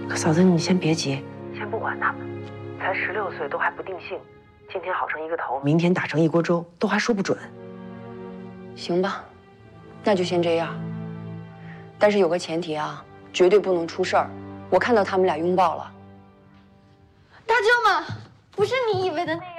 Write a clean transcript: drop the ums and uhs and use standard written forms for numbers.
可嫂子，你先别急，先不管他们，才16岁，都还不定性，今天好成一个头，明天打成一锅粥，都还说不准。 行吧，那就先这样。但是有个前提啊，绝对不能出事儿。我看到他们俩拥抱了。 大舅妈，不是你以为的那样。